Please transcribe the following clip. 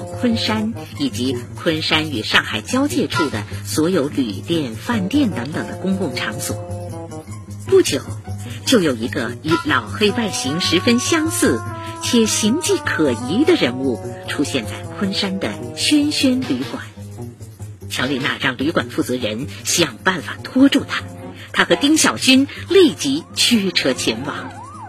到昆山以及昆山与上海交界处的所有旅店、饭店等等的公共场所。不久，就有一个与老黑外形十分相似且形迹可疑的人物出现在昆山的轩轩旅馆。乔丽娜让旅馆负责人想办法拖住他，他和丁小军立即驱车前往。